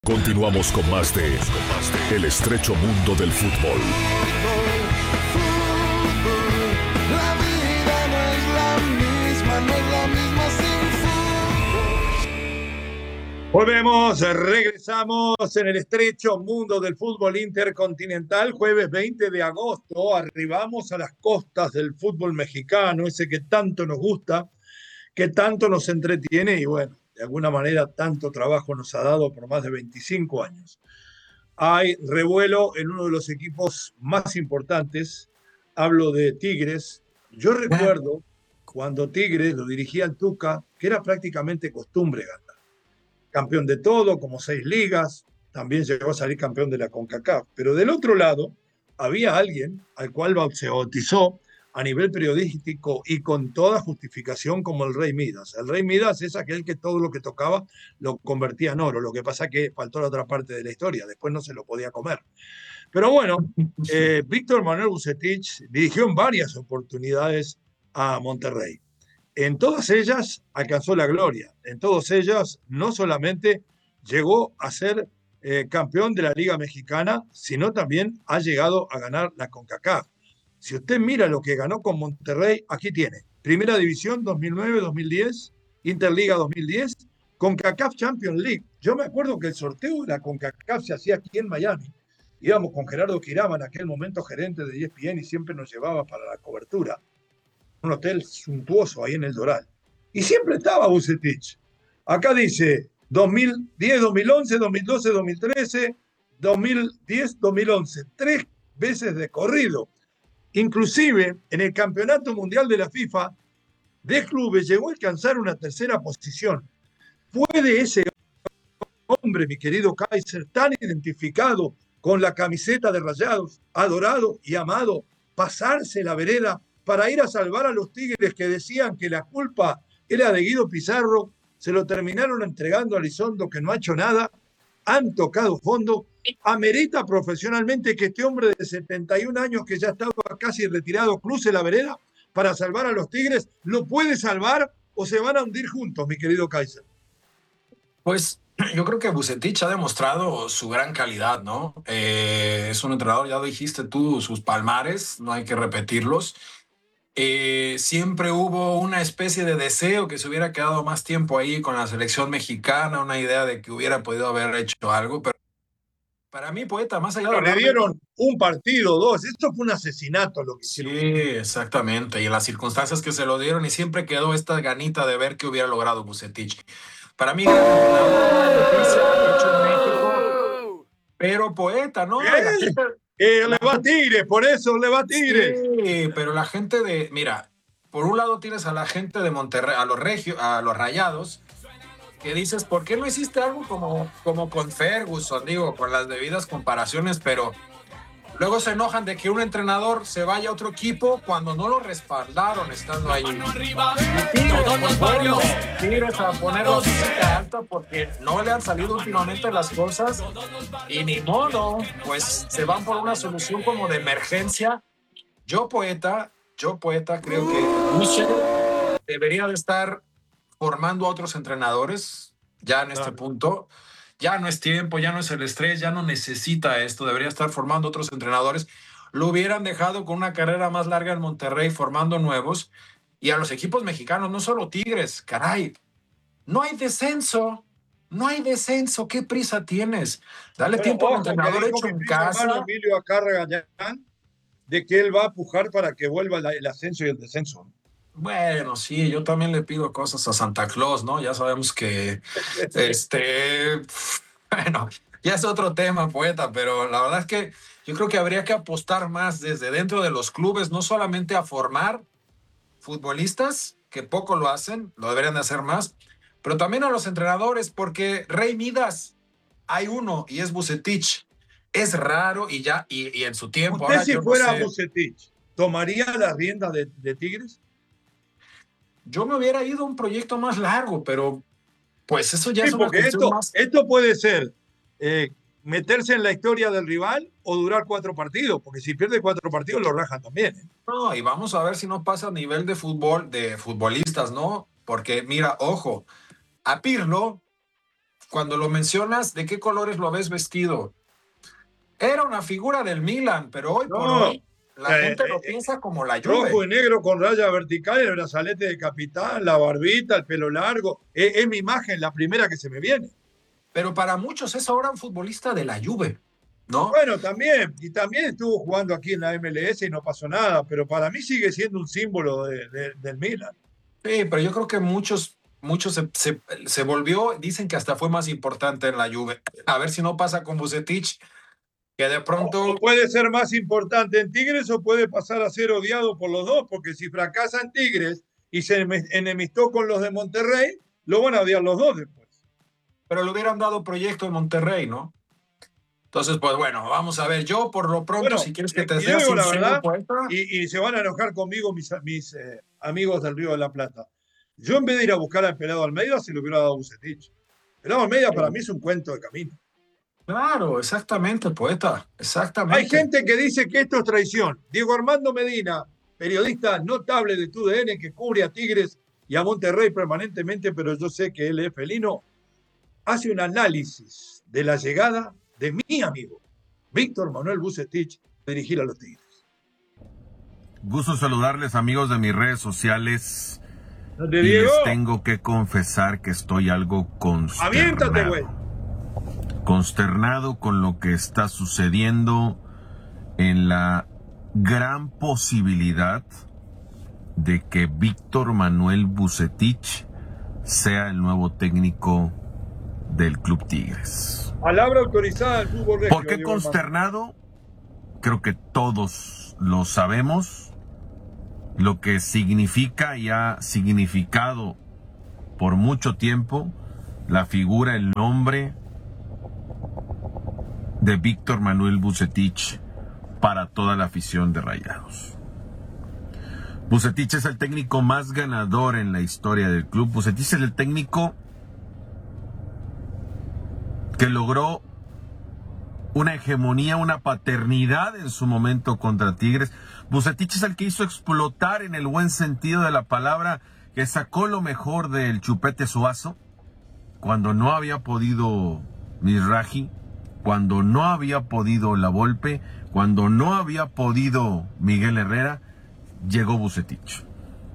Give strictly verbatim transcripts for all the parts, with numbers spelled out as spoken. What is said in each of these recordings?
Continuamos con más de El estrecho mundo del fútbol. La vida no es la misma, no es la misma sin fútbol. Volvemos, regresamos en el estrecho mundo del fútbol intercontinental, jueves veinte de agosto, arribamos a las costas del fútbol mexicano, ese que tanto nos gusta, que tanto nos entretiene y bueno, de alguna manera tanto trabajo nos ha dado por más de veinticinco años. Hay revuelo en uno de los equipos más importantes, hablo de Tigres. Yo recuerdo cuando Tigres lo dirigía el Tuca, que era prácticamente costumbre ganar. Campeón de todo, como seis ligas, también llegó a salir campeón de la CONCACAF. Pero del otro lado, había alguien al cual se bautizó a nivel periodístico y con toda justificación como el Rey Midas. El Rey Midas es aquel que todo lo que tocaba lo convertía en oro. Lo que pasa que faltó la otra parte de la historia, después no se lo podía comer. Pero bueno, eh, Víctor Manuel Vucetich dirigió en varias oportunidades a Monterrey. En todas ellas alcanzó la gloria. En todas ellas no solamente llegó a ser eh, campeón de la Liga Mexicana, sino también ha llegado a ganar la CONCACAF. Si usted mira lo que ganó con Monterrey, aquí tiene. Primera División dos mil nueve dos mil diez, Interliga dos mil diez, CONCACAF Champions League. Yo me acuerdo que el sorteo de la CONCACAF se hacía aquí en Miami. Íbamos con Gerardo Quirama, en aquel momento gerente de E S P N, y siempre nos llevaba para la cobertura. Un hotel suntuoso ahí en el Doral. Y siempre estaba Vucetich. Acá dice dos mil diez, dos mil once, dos mil doce, dos mil trece, dos mil diez, dos mil once. Tres veces de corrido. Inclusive, en el Campeonato Mundial de la FIFA de clubes llegó a alcanzar una tercera posición. ¿Puede ese hombre, mi querido Kaiser, tan identificado con la camiseta de Rayados, adorado y amado, pasarse la vereda para ir a salvar a los Tigres que decían que la culpa era de Guido Pizarro? Se lo terminaron entregando a Elizondo, que no ha hecho nada, han tocado fondo. ¿Amerita profesionalmente que este hombre de setenta y un años, que ya estaba casi retirado, cruce la vereda para salvar a los Tigres? ¿Lo puede salvar o se van a hundir juntos, mi querido Kaiser? Pues yo creo que Vucetich ha demostrado su gran calidad, ¿no? Eh, es un entrenador, ya dijiste tú, sus palmares, no hay que repetirlos. Eh, siempre hubo una especie de deseo que se hubiera quedado más tiempo ahí con la selección mexicana, una idea de que hubiera podido haber hecho algo, pero para mí, Poeta, más allá de... Pero le dieron un partido, dos, esto fue un asesinato lo que Sí, hicieron. exactamente, y en las circunstancias que se lo dieron, y siempre quedó esta ganita de ver qué hubiera logrado Vucetich. Para mí, gran noticia, hecho en México, pero Poeta, ¿no? La gente, Eh, le va a Tigres, por eso le va a Tigres. sí, pero la gente de, mira, por un lado tienes a la gente de Monterrey, a los Regio, a los Rayados, que dices, ¿por qué no hiciste algo como, como con Ferguson? Digo, con las debidas comparaciones, pero luego se enojan de que un entrenador se vaya a otro equipo cuando no lo respaldaron estando ahí. Tigres a poner la música alta porque no le han salido últimamente las cosas y ni modo, pues se van por una solución como de emergencia. Yo, Poeta, yo, Poeta, creo que Michel debería de estar formando a otros entrenadores ya en este Claro. punto. Ya no es tiempo, ya no es el estrés, ya no necesita esto, debería estar formando otros entrenadores. Lo hubieran dejado con una carrera más larga en Monterrey, formando nuevos. Y a los equipos mexicanos, no solo Tigres, caray, no hay descenso, no hay descenso, ¿qué prisa tienes? Dale Bueno, tiempo al ojo, entrenador que dijo hecho mi en primo hermano casa. Emilio Acárraga Gallán, de que él va a pujar para que vuelva la, el ascenso y el descenso. Bueno, sí, yo también le pido cosas a Santa Claus, ¿no? Ya sabemos que, este, bueno, ya es otro tema, Poeta, pero la verdad es que yo creo que habría que apostar más desde dentro de los clubes, no solamente a formar futbolistas, que poco lo hacen, lo deberían de hacer más, pero también a los entrenadores, porque Rey Midas, hay uno y es Vucetich. Es raro y ya, y, y en su tiempo, Usted, ahora si yo no fuera sé. Vucetich, ¿tomaría la rienda de, de Tigres? Yo me hubiera ido a un proyecto más largo, pero pues eso ya Sí, es una porque cuestión esto, más. esto puede ser eh, meterse en la historia del rival o durar cuatro partidos, porque si pierde cuatro partidos lo rajan también. ¿eh? No, y vamos a ver si no pasa a nivel de fútbol, de futbolistas, ¿no? Porque mira, ojo, a Pirlo cuando lo mencionas, ¿de qué colores lo ves vestido? Era una figura del Milan, pero hoy No, por hoy la eh, gente lo eh, piensa como la Juve. rojo y negro con raya vertical, el brazalete de capitán, la barbita, el pelo largo. Es, es mi imagen, la primera que se me viene. Pero para muchos es ahora un futbolista de la Juve, ¿no? Bueno, también, y también estuvo jugando aquí en la M L S y no pasó nada, pero para mí sigue siendo un símbolo de, de, del Milan. Sí, pero yo creo que muchos, muchos se, se, se volvió, dicen que hasta fue más importante en la Juve. A ver si no pasa con Vucetich, que de pronto... O puede ser más importante en Tigres o puede pasar a ser odiado por los dos, porque si fracasa en Tigres y se enemistó con los de Monterrey, lo van a odiar los dos después. Pero le hubieran dado proyecto en Monterrey, ¿no? Entonces, pues bueno, vamos a ver. Yo, por lo pronto, Bueno, si quieres que te y yo sea digo la sincero, verdad, poeta, y, y se van a enojar conmigo mis, mis eh, amigos del Río de la Plata. Yo en vez de ir a buscar al Pelado Almeida, se lo hubiera dado a Vucetich. Pelado Almeida para mí es un cuento de camino. claro, exactamente, poeta, exactamente. Hay gente que dice que esto es traición. Diego Armando Medina, periodista notable de T U D N que cubre a Tigres y a Monterrey permanentemente, pero yo sé que él es felino, hace un análisis de la llegada de mi amigo Víctor Manuel Vucetich a dirigir a los Tigres. Gusto saludarles, amigos de mis redes sociales. ¿De y Diego? les tengo que confesar que estoy algo consternado. Aviéntate, güey. Consternado con lo que está sucediendo en la gran posibilidad de que Víctor Manuel Vucetich sea el nuevo técnico del Club Tigres. Palabra autorizada del fútbol regio. ¿Por qué Diego consternado? Creo que todos lo sabemos. Lo que significa y ha significado por mucho tiempo la figura, el nombre de Víctor Manuel Vucetich para toda la afición de Rayados. Vucetich es el técnico más ganador en la historia del club. Vucetich es el técnico que logró una hegemonía, una paternidad en su momento contra Tigres. Vucetich es el que hizo explotar, en el buen sentido de la palabra, que sacó lo mejor del Chupete Suazo cuando no había podido Mizrahi, cuando no había podido La Volpe, cuando no había podido Miguel Herrera, llegó Vucetich.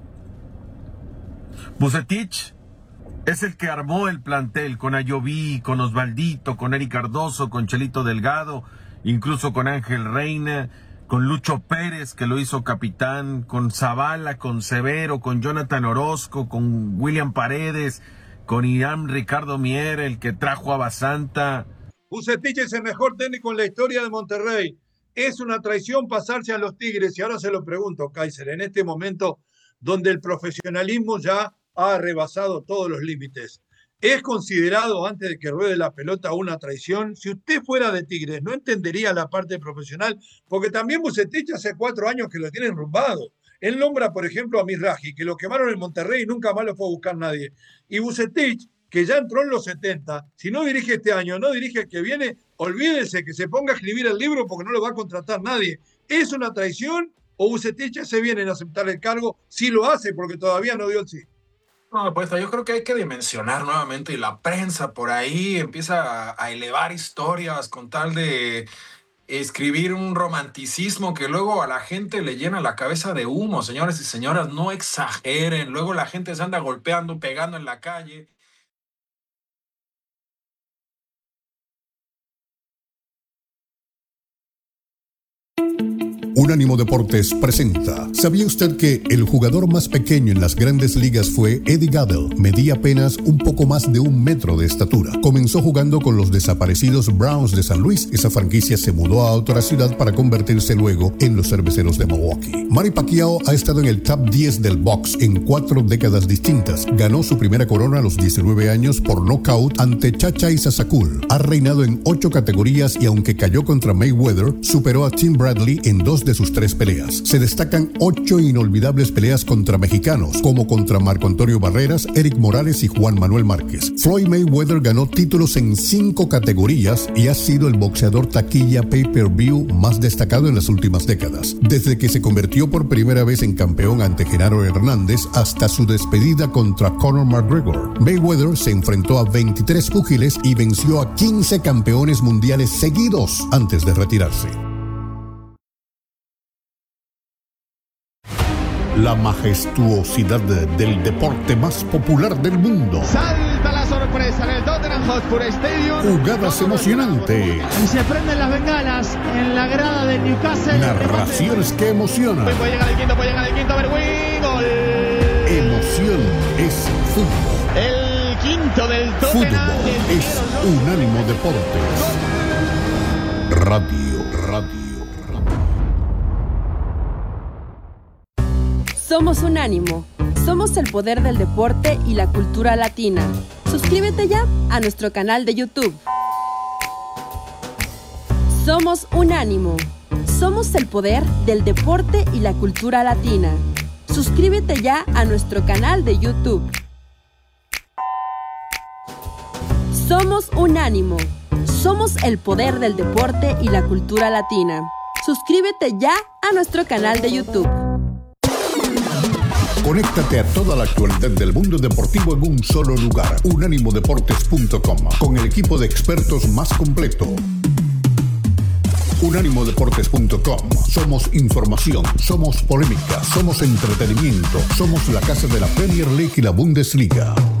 Vucetich es el que armó el plantel con Ayoví, con Osvaldito, con Eric Cardoso, con Chelito Delgado, incluso con Ángel Reina, con Lucho Pérez, que lo hizo capitán, con Zavala, con Severo, con Jonathan Orozco, con William Paredes, con Irán Ricardo Mier, el que trajo a Basanta. Vucetich es el mejor técnico en la historia de Monterrey. Es una traición pasarse a los Tigres, y ahora se lo pregunto, Kaiser, en este momento donde el profesionalismo ya ha rebasado todos los límites, ¿es considerado antes de que ruede la pelota una traición? Si usted fuera de Tigres, ¿no entendería la parte profesional? Porque también Vucetich hace cuatro años que lo tiene enrumbado. Él nombra, por ejemplo, a Mizrahi, que lo quemaron en Monterrey y nunca más lo fue a buscar nadie. Y Vucetich, que ya entró en los setenta, si no dirige este año, no dirige el que viene, olvídese que se ponga a escribir el libro porque no lo va a contratar nadie. ¿Es una traición o Vucetich se viene a aceptar el cargo? Sí lo hace porque todavía no dio el sí. No, pues yo creo que hay que dimensionar nuevamente, y la prensa por ahí empieza a, a elevar historias con tal de escribir un romanticismo que luego a la gente le llena la cabeza de humo. Señores y señoras, no exageren. Luego la gente se anda golpeando, pegando en la calle. Unánimo Deportes presenta. ¿Sabía usted que el jugador más pequeño en las grandes ligas fue Eddie Gaedel? Medía apenas un poco más de un metro de estatura. Comenzó jugando con los desaparecidos Browns de San Luis. Esa franquicia se mudó a otra ciudad para convertirse luego en los Cerveceros de Milwaukee. Manny Pacquiao ha estado en el top diez del box en cuatro décadas distintas. Ganó su primera corona a los diecinueve años por nocaut ante Chacha Isasakul. Ha reinado en ocho categorías y aunque cayó contra Mayweather, superó a Tim Bradley en dos de sus tres peleas. Se destacan ocho inolvidables peleas contra mexicanos, como contra Marco Antonio Barreras, Eric Morales y Juan Manuel Márquez. Floyd Mayweather ganó títulos en cinco categorías y ha sido el boxeador taquilla pay-per-view más destacado en las últimas décadas. Desde que se convirtió por primera vez en campeón ante Genaro Hernández hasta su despedida contra Conor McGregor, Mayweather se enfrentó a veintitrés púgiles y venció a quince campeones mundiales seguidos antes de retirarse. La majestuosidad del deporte más popular del mundo. Salta la sorpresa en el Tottenham Hotspur Stadium. Jugadas emocionantes. Y se prenden las bengalas en la grada de Newcastle. Narraciones que emocionan. Puede llegar el quinto, puede llegar el quinto, Berwin. Gol. Emoción es fútbol. El quinto del Tottenham. Fútbol es Unánimo Deportes. Radio, radio. Somos Unánimo. Somos el poder del deporte y la cultura latina. Suscríbete ya a nuestro canal de YouTube. Somos Unánimo. Somos el poder del deporte y la cultura latina. Suscríbete ya a nuestro canal de YouTube. Somos Unánimo. Somos el poder del deporte y la cultura latina. Suscríbete ya a nuestro canal de YouTube. Conéctate a toda la actualidad del mundo deportivo en un solo lugar. unánimo deportes punto com, con el equipo de expertos más completo. unánimo deportes punto com. Somos información, somos polémica, somos entretenimiento, somos la casa de la Premier League y la Bundesliga.